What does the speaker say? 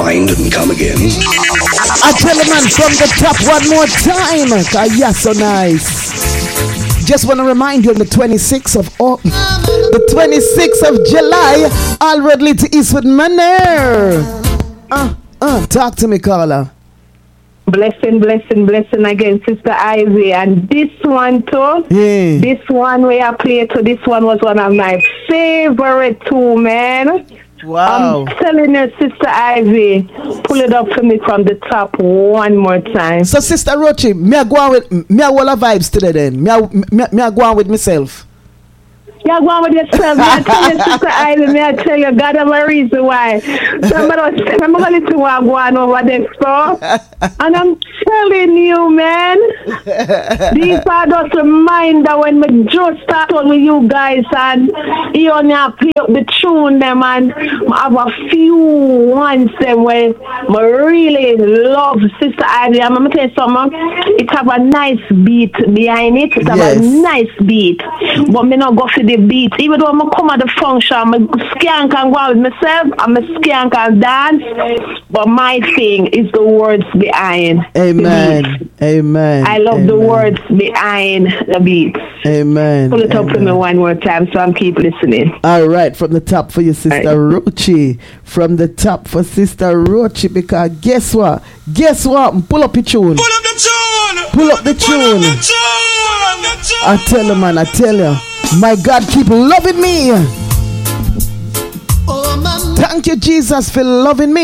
Rewind and come again. I tell you, man, from the top one more time. Yeah, so nice. Just want to remind you on the 26th of July, already to Eastwood Manor. Talk to me, Carla. Blessing again, Sister Ivy. And this one too, this one where I played to, this one was one of my favorite too, man. Wow. I'm telling you, Sister Ivy, pull it up for me from the top one more time. So, Sister Rochi, me a go on with me a whole of vibes today then. Me a go on with myself. Yeah, go on with yourself. I tell you, Sister Ivy, I tell you, God have a reason why. So I'm going to go on over there, so. And I'm telling you, man, these are just reminder when we just start on with you guys and you only have to play up the tune them and have a few ones them where I really love Sister Ivy. I'm going to tell you something, it have a nice beat behind it. It have a nice beat. But me not go for the beat. Even though I'm come at the function, I'm a skank and go out with myself, I'm a skank and dance, but my thing is the words behind. Amen. Amen. I love the words behind the beats. Amen. Pull it up for me one more time so I'm keep listening. All right, from the top for your Sister Rochi. From the top for Sister Rochi, because guess what? Pull up your tune. Pull up the tune. Pull up the tune. I tell you, man, I tell you. My God, keep loving me. Thank you, Jesus, for loving me.